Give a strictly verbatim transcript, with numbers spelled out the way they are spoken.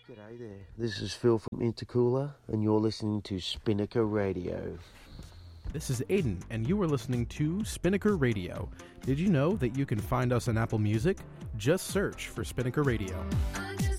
G'day there, this is Phil from Intercooler, and you're listening to Spinnaker Radio. This is Aiden, and you are listening to Spinnaker Radio. Did you know that you can find us on Apple Music? Just search for Spinnaker Radio.